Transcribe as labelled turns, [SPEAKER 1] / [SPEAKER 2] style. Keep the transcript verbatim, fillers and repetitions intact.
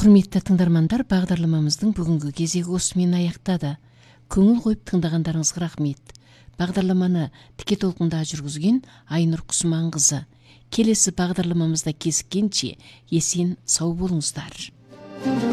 [SPEAKER 1] Құрметті тыңдармандар, бағдарламамыздың бүгінгі кезегі осымен аяқтады. Көңіл қойып тыңдағандарыңызға рахмет. Бағдарламаны тіке толқында жүргізген Айнұр Құсманқызы. Келесі бағдарламамызда кезіккенше есен сау болыңыздар.